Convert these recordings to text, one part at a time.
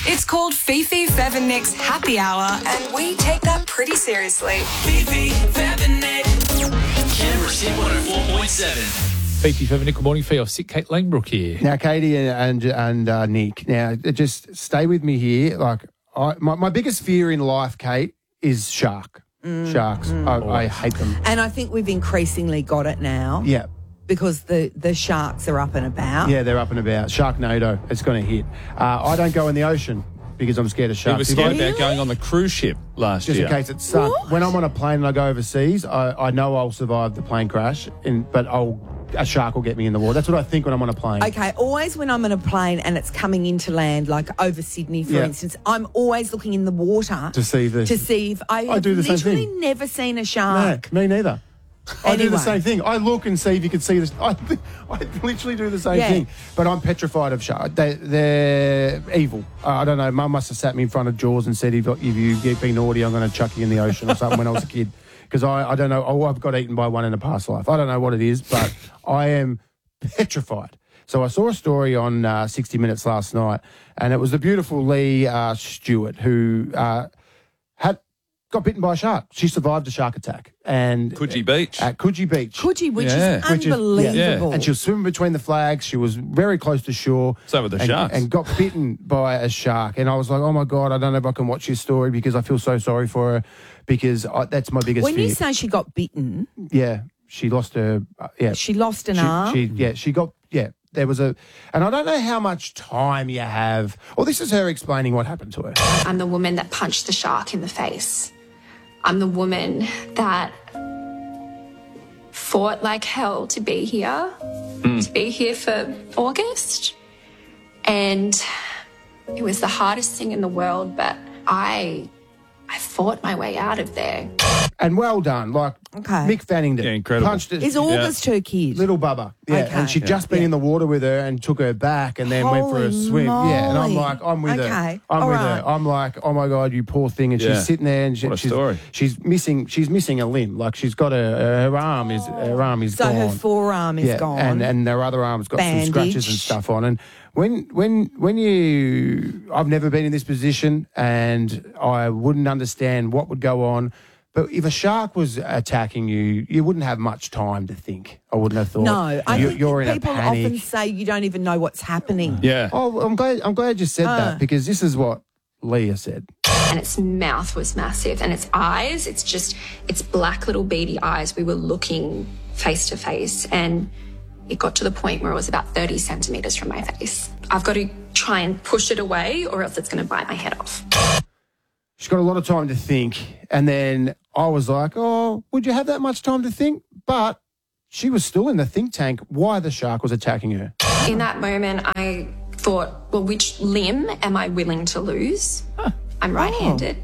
It's called Fifi, Fev and Nick's Happy Hour, and we take that pretty seriously. Fifi, Fev and Nick. Canberra's Hit 104.7. Fifi, Fev and Nick, good morning for you. Sick Kate Langbrook here. Now, Katie and Nick, now just stay with me here. Like, my biggest fear in life, Kate, is sharks. I hate them. And I think we've increasingly got it now. Yeah. Because the sharks are up and about. Yeah, they're up and about. Sharknado, it's going to hit. I don't go in the ocean because I'm scared of You sharks. were scared about going on the cruise ship last Just year. in case it sunk. What? When I'm on a plane and I go overseas, I know I'll survive the plane crash, but a shark will get me in the water. That's what I think when I'm on a plane. Okay, always when I'm on a plane and it's coming into land, like over Sydney, for Yeah. instance, I'm always looking in the water To see if I have do the same literally thing. never seen a No, shark. me neither. I do Anyway. the same thing. I look and see if you can see this. I literally do the same Yeah. thing. But I'm petrified of sharks. They're evil. I don't know. Mum must have sat me in front of Jaws and said, if you get be naughty, I'm going to chuck you in the ocean or something when I was a kid. Because I don't know. I've got eaten by one in a past life. I don't know what it is, but I am petrified. So I saw a story on 60 Minutes last night, and it was the beautiful Lee Stewart who got bitten by a shark. She survived a shark attack. And Coogee Beach. At Coogee Beach. Could you? Which Yeah. is Which is- unbelievable. And she was swimming between the flags. She was very close to shore. So were the and, sharks. And got bitten by a shark. And I was like, oh, my God, I don't know if I can watch this story because I feel so sorry for her because that's my biggest when fear. you say she got bitten, Yeah, she lost her... she lost an arm. There was and I don't know how much time you have. Well, this is her explaining what happened to her. I'm the woman that punched the shark in the face. I'm the woman that fought like hell to be here, for August. And it was the hardest thing in the world, but I fought my way out of there. And well done. Like Okay. Mick Fanning did. Yeah, incredible. Punched her. Is August her kid? Little Bubba. Yeah. Okay. And she'd just been in the water with her and took her back and then went for a Holy swim. Yeah. And I'm moly. like, I'm with her. Okay. I'm All with right. her. I'm like, oh my God, you poor thing. And Yeah. she's sitting there and What a story. she's missing a limb. Like she's got her arm is So gone. her forearm is gone. And her other arm's got some scratches and Bandage. stuff on. And I've never been in this position and I wouldn't understand what would go on. But if a shark was attacking you, you wouldn't have much time to think. I wouldn't have thought. No, I think you're in people a panic. often say you don't even know what's happening. Yeah. Oh, I'm glad you said that because this is what Leah said. And its mouth was massive, and its eyes, it's black little beady eyes. We were looking face to face, and it got to the point where it was about 30 centimetres from my face. I've got to try and push it away or else it's going to bite my head off. She's got a lot of time to think. And then I was like, oh, would you have that much time to think? But she was still in the think tank why the shark was attacking her. In that moment, I thought, well, which limb am I willing to lose? I'm right-handed.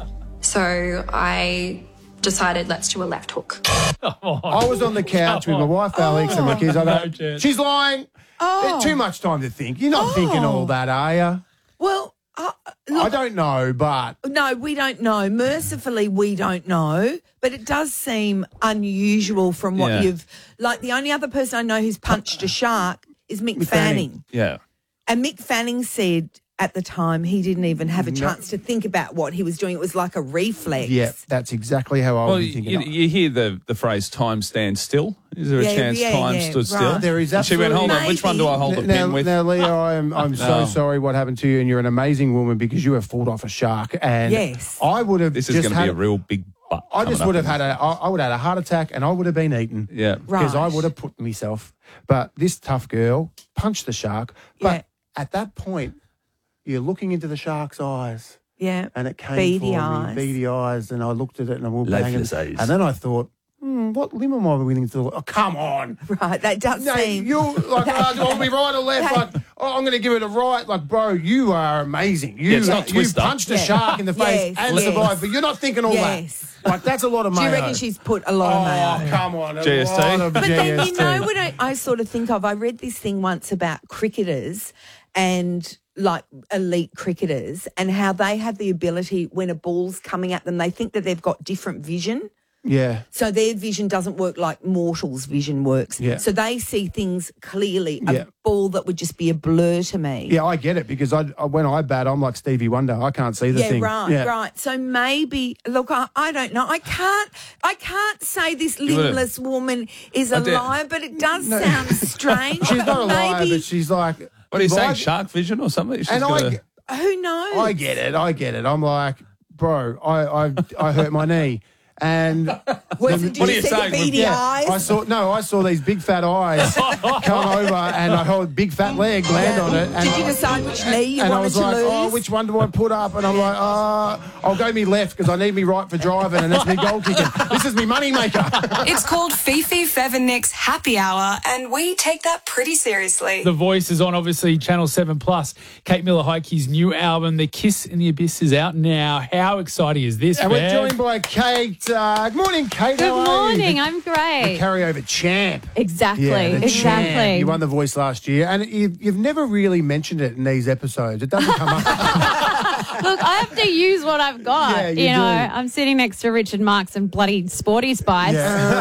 So I decided, let's do a left hook. I was on the couch with my wife, Alex, and my kids. I No go, chance. she's lying. There's too much time to think. You're not thinking all that, are you? Well, I don't know, but... no, we don't know. Mercifully, we don't know. But it does seem unusual from what Yeah. you've... Like, the only other person I know who's punched a shark is Mick Fanning. Yeah. And Mick Fanning said at the time he didn't even have a chance to think about what he was doing. It was like a reflex. Yeah, that's exactly how I Well, was thinking. you hear the phrase "time stands still." Is there a Yeah, chance yeah, time yeah, stood still? right. There is And she went, "Hold absolutely- on, which one do I hold a now, pin with?" now, Leah, I'm so Oh. sorry what happened to you, and you're an amazing woman because you have fought off a shark. And Yes. I would have This is just going to be had a real big butt. I just coming would up have in had I would have had a heart attack and I would have been eaten. Yeah. Because I Right. would have put myself. But this tough girl punched the shark. But Yeah. at that point, you're looking into the shark's eyes. Yeah. And it came Beady for eyes. me, beady eyes, and I looked at it and I went bang. Lifeless eyes. And then I thought, what limb am I willing to look? Oh, come on. Right, that does No, seem... you're like, I'll be right or left. Like, I'm going to give it a right. Like, bro, you are amazing. You, it's not you Twister. punched a Yeah. shark in the face Yes, and yes. survived, but you're not thinking all Yes. that. Like, that's a lot of Do mayo. you reckon she's put a lot of mayo? Oh, come on. A GST? lot of But then, you GST. know what I sort of think of? I read this thing once about cricketers and like elite cricketers and how they have the ability when a ball's coming at them, they think that they've got different vision. Yeah. So their vision doesn't work like mortals' vision works. Yeah. So they see things clearly. Yeah. A ball that would just be a blur to me. Yeah, I get it because when I bat, I'm like Stevie Wonder. I can't see the Yeah, thing. right. So maybe, look, I don't know. I can't say this limbless woman is a did. liar, but it does sound strange. She's not a liar, Maybe- but she's like... What are you saying? like- Shark vision or something? She's And got Who knows? I get it. I'm like, bro, I hurt my knee. And Did you What are you see saying? the beady eyes? I saw these big fat eyes come over and I held a big fat leg land on it. And Did you decide which knee you and I wanted was to like, lose? oh, which one do I put up? And I'm like, I'll go me left because I need me right for driving and that's me goal kicking. This is me money maker. It's called Fifi, Fev and Nick's Happy Hour, and we take that pretty seriously. The Voice is on, obviously, Channel 7 Plus. Kate Miller-Heidke's new album, The Kiss in the Abyss, is out now. How exciting is this, And we're man? joined by Kate. Good morning, Kate. Good How are you? morning. I'm great. Carryover champ. Exactly. Yeah, the exactly. champ. You won The Voice last year, and you've never really mentioned it in these episodes. It doesn't come up. Look, I have to use what I've got. Yeah, you you know, do. I'm sitting next to Richard Marks and bloody Sporty Spice.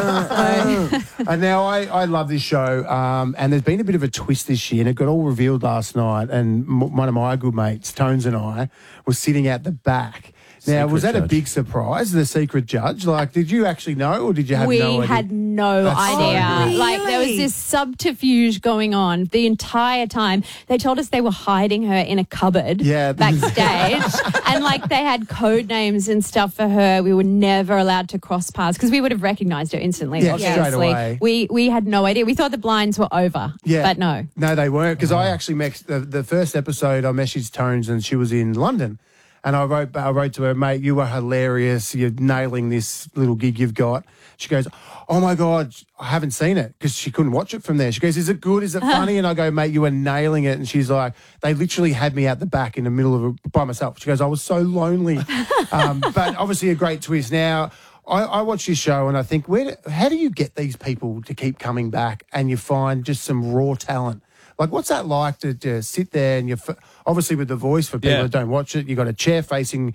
And now I love this show, and there's been a bit of a twist this year, and it got all revealed last night. And one of my good mates, Tones, and I were sitting at the back. Now, was that a big surprise, the secret judge? Like, did you actually know, or did you have We no idea? had no That's so idea. good. Like, there was Really? this subterfuge going on the entire time. They told us they were hiding her in a cupboard Yeah. backstage. And, like, they had code names and stuff for her. We were never allowed to cross paths because we would have recognised her instantly, Yeah, obviously. straight away. We had no idea. We thought the blinds were over. Yeah. But no. No, they weren't, because I actually the first episode I messaged Tones and she was in London. And I wrote to her, mate, you were hilarious. You're nailing this little gig you've got. She goes, oh, my God, I haven't seen it, because she couldn't watch it from there. She goes, is it good? Is it funny? And I go, mate, you were nailing it. And she's like, they literally had me out the back in the middle of it by myself. She goes, I was so lonely. But obviously a great twist. Now, I watch this show and I think, how do you get these people to keep coming back and you find just some raw talent? Like, what's that like to sit there and obviously with The Voice, for people that don't watch it, you've got a chair facing,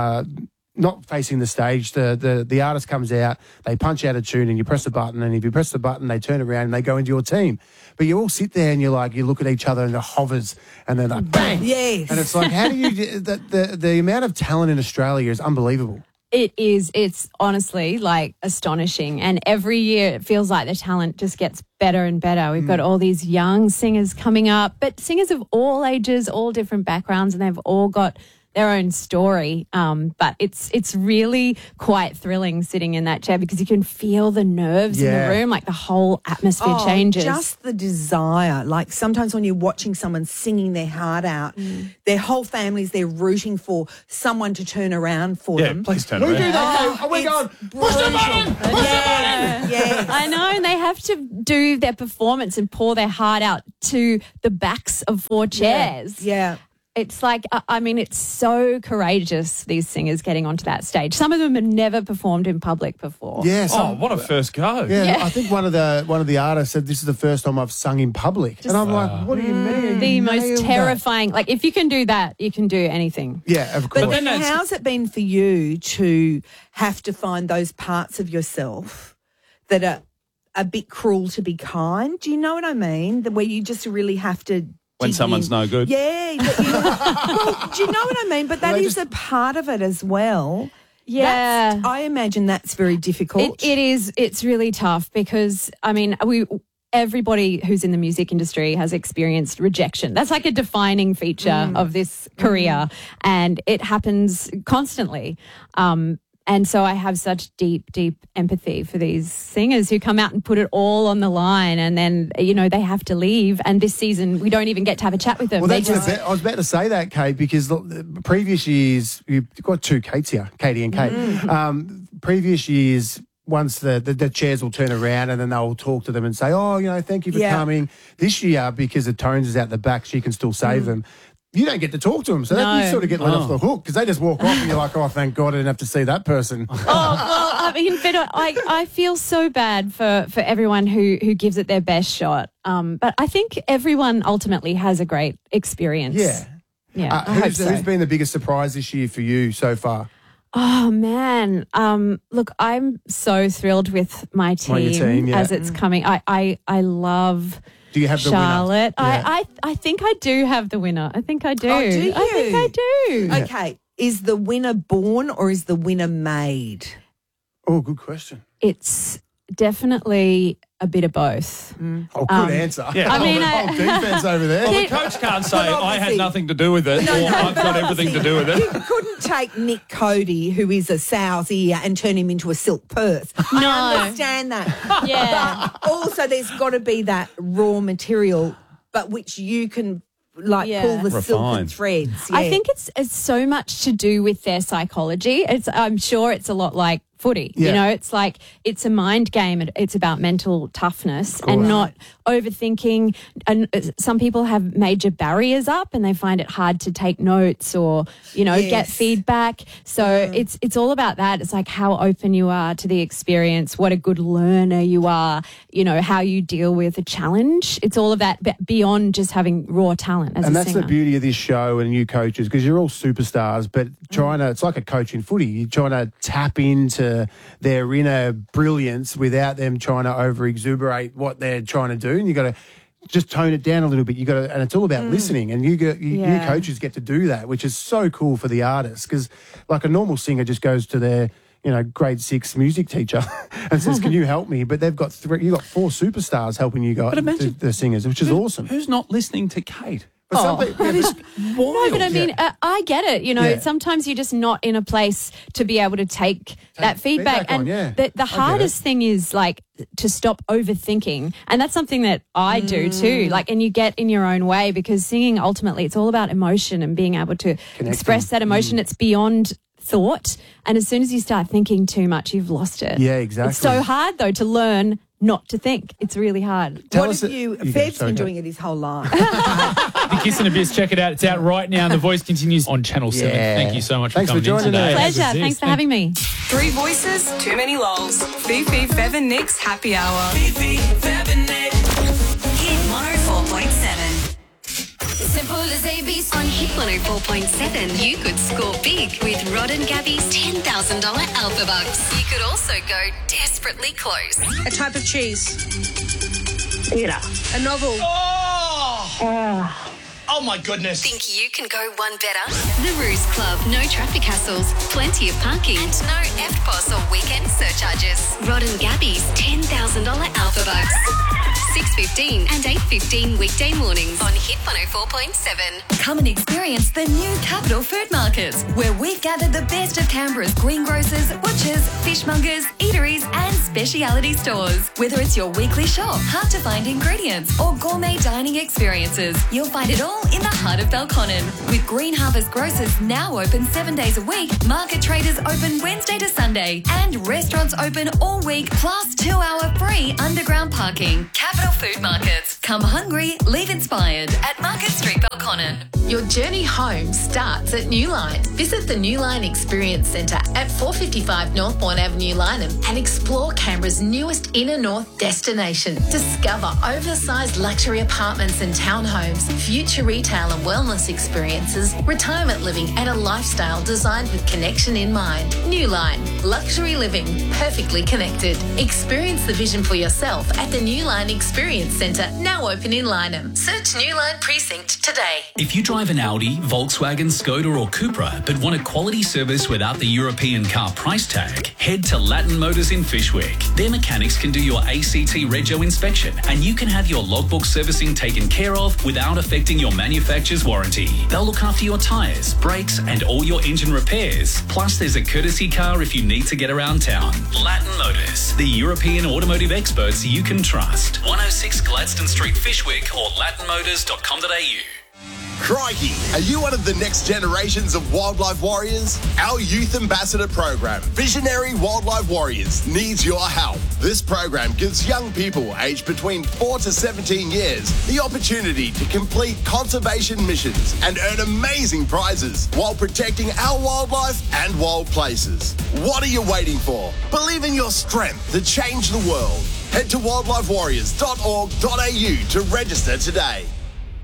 not facing the stage. The artist comes out, they punch out a tune and you press a button, and if you press the button, they turn around and they go into your team. But you all sit there and you look at each other and it hovers and they're like, bang! Yes. And it's like, how do you, the amount of talent in Australia is unbelievable. It is. It's honestly like astonishing. And every year it feels like the talent just gets better and better. We've got all these young singers coming up, but singers of all ages, all different backgrounds, and they've all got their own story. But it's really quite thrilling sitting in that chair because you can feel the nerves in the room, like the whole atmosphere changes. Just the desire. Like sometimes when you're watching someone singing their heart out, their whole family's there rooting for someone to turn around for them. please turn We around. do that. We're going, push the button! Push the button! Yeah. I know, and they have to do their performance and pour their heart out to the backs of 4 chairs. Yeah. It's like, I mean, it's so courageous, these singers getting onto that stage. Some of them have never performed in public before. Yeah, Oh, what a first go. Yeah, I think one of the artists said this is the first time I've sung in public, and I'm like, what do you mean? The You most nailed that. terrifying. Like, if you can do that, you can do anything. Yeah, of course. But then how's it been for you to have to find those parts of yourself that are a bit cruel to be kind? Do you know what I mean? Where you just really have to When dig someone's in. no good. Yeah. Well, do you know what I mean? But that They is just- a part of it as well. Yeah. I imagine that's very difficult. It is. It's really tough because, I mean, everybody who's in the music industry has experienced rejection. That's like a defining feature of this career, and it happens constantly. And so I have such deep, deep empathy for these singers who come out and put it all on the line, and then, you know, they have to leave. And this season, we don't even get to have a chat with them. Well, They that's just, I was about to say that, Kate, because the previous years, you've got 2 Kates here, Katie and Kate. Previous years, once the chairs will turn around and then they'll talk to them and say, oh, you know, thank you for coming. This year, because the Tones is out the back, she can still save them. You don't get to talk to them, so that you sort of get let off the hook because they just walk off and you're like, oh, thank God I didn't have to see that person. well, I mean, but I feel so bad for everyone who gives it their best shot. But I think everyone ultimately has a great experience. Yeah. Yeah, I hope Who's so. been the biggest surprise this year for you so far? Oh man, look, I'm so thrilled with my team, as it's coming. I love. Do you have the Charlotte? winner? Yeah. I think I do have the winner. I think I do. Oh, do you? I think I do. Okay. Is the winner born or is the winner made? Oh, good question. It's definitely a bit of both. Oh, good answer. Yeah. I mean, whole defense over there. Well, the coach can't say, I had nothing to do with it, or I've got everything to do with it. You couldn't take Nick Cody, who is a sow's ear, and turn him into a silk purse. No. I understand that. Yeah. But also, there's got to be that raw material, but which you can pull the silken threads. I think it's so much to do with their psychology. I'm sure it's a lot like footy. Yeah. You know, it's like it's a mind game. It's about mental toughness and not overthinking. And some people have major barriers up and they find it hard to take notes or, get feedback. So it's all about that. It's like how open you are to the experience, what a good learner you are, how you deal with a challenge. It's all of that beyond just having raw talent as a singer. And that's the beauty of this show and you coaches, because you're all superstars, but it's like a coach in footy. You're trying to tap into their inner brilliance without them trying to over-exuberate what they're trying to do. And you got to just tone it down a little bit. And it's all about listening. And you coaches get to do that, which is so cool for the artists. Because like a normal singer just goes to their grade 6 music teacher and says, "Can you help me?" But they've got 4 superstars helping you guys, the singers, which is awesome. Who's not listening to Kate? But some people, that is wild. No, but I mean, I get it. Sometimes you're just not in a place to be able to take that feedback. on, and the hardest thing is like to stop overthinking. And that's something that I do too. And you get in your own way, because singing, ultimately, it's all about emotion and being able to express that emotion. It's beyond thought. And as soon as you start thinking too much, you've lost it. Yeah, exactly. It's so hard, though, to learn not to think. It's really hard. Fev's been doing it his whole life. The Kiss and Abyss, check it out. It's out right now, and The Voice continues on Channel 7. Thank you so much for coming in today. Pleasure. Thanks for having me. 3 voices, too many lols. Fifi, Fev and Nick's Happy Hour. Fifi, Fev and Nick. Hit 104.7. Simple as ABC. On Hit 104.7, you could score big with Rod and Gabby's $10,000 Alpha Bucks. You could also go desperately close. A type of cheese. Theatre. A novel. Oh my goodness. Think you can go one better? The Ruse Club. No traffic hassles, plenty of parking, and no EFTPOS or weekend surcharges. Rod and Gabby's $10,000 Alpha Bucks. 6:15 and 8:15 weekday mornings on Hit 104.7. Come and experience the new Capital Food Markets, where we've gathered the best of Canberra's greengrocers, butchers, fishmongers, eateries and speciality stores. Whether it's your weekly shop, hard-to-find ingredients or gourmet dining experiences, you'll find it all in the heart of Belconnen. With Green Harvest Grocers now open 7 days a week, market traders open Wednesday to Sunday, and restaurants open all week, plus 2-hour free underground parking. Capital Food Markets. Come hungry, leave inspired at Market Street, Belconnen. Your journey home starts at Newline. Visit the Newline Experience Centre at 455 Northbourne Avenue, Lyneham, and explore Canberra's newest inner north destination. Discover oversized luxury apartments and townhomes, future retail and wellness experiences, retirement living, and a lifestyle designed with connection in mind. Newline, luxury living, perfectly connected. Experience the vision for yourself at the Newline Experience Centre, now open in Lyneham. Search Newline Precinct today. If you drive an Audi, Volkswagen, Skoda or Cupra but want a quality service without the European car price tag, head to Latin Motors in Fishwick. Their mechanics can do your ACT Rego inspection and you can have your logbook servicing taken care of without affecting your manufacturer's warranty. They'll look after your tyres, brakes and all your engine repairs. Plus there's a courtesy car if you need to get around town. Latin Motors, the European automotive experts you can trust. 106 Gladstone Street, Fishwick or latinmotors.com.au. Crikey, are you one of the next generations of wildlife warriors? Our Youth Ambassador program, Visionary Wildlife Warriors, needs your help. This program gives young people aged between 4 to 17 years the opportunity to complete conservation missions and earn amazing prizes while protecting our wildlife and wild places. What are you waiting for? Believe in your strength to change the world. Head to wildlifewarriors.org.au to register today.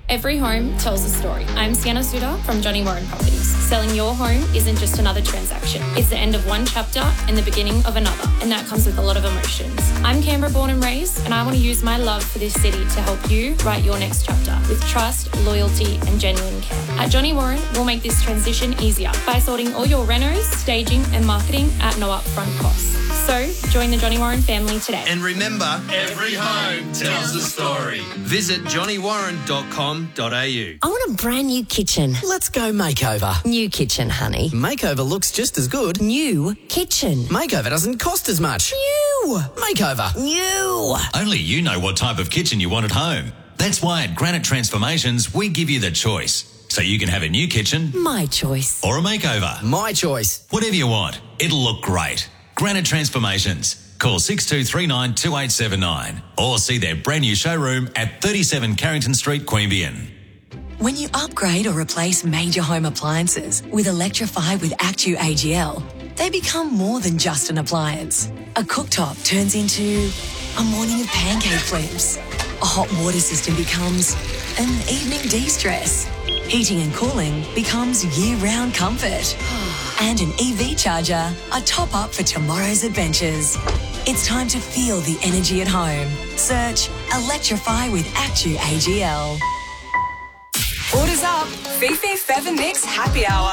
Every home tells a story. I'm Sienna Suter from Johnny Warren Properties. Selling your home isn't just another transaction. It's the end of one chapter and the beginning of another, and that comes with a lot of emotions. I'm Canberra born and raised, and I want to use my love for this city to help you write your next chapter with trust, loyalty, and genuine care. At Johnny Warren, we'll make this transition easier by sorting all your renos, staging, and marketing at no upfront costs. So, join the Johnny Warren family today. And remember, every home tells a story. Visit johnnywarren.com.au. I want a brand new kitchen. Let's go makeover. New kitchen, honey. Makeover looks just as good. New kitchen. Makeover doesn't cost as much. New. Makeover. New. Only you know what type of kitchen you want at home. That's why at Granite Transformations, we give you the choice. So you can have a new kitchen. My choice. Or a makeover. My choice. Whatever you want. It'll look great. Granite Transformations. Call 6239 2879 or see their brand new showroom at 37 Carrington Street, Queanbeyan. When you upgrade or replace major home appliances with Electrify with Actu AGL, they become more than just an appliance. A cooktop turns into a morning of pancake flips. A hot water system becomes an evening de-stress. Heating and cooling becomes year-round comfort. And an EV charger, a top-up for tomorrow's adventures. It's time to feel the energy at home. Search Electrify with Actu AGL. Orders up. Fifi Feather Mix Happy Hour.